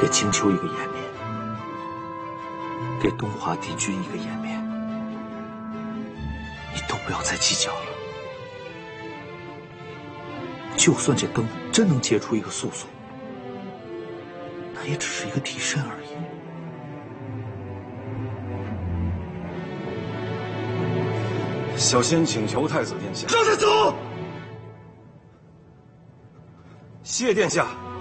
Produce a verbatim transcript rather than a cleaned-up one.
给青丘一个颜面，给东华帝君一个颜面，你都不要再计较了。就算这灯真能结出一个素素，那也只是一个替身而已。 小仙请求太子殿下， 让他走。 谢殿下。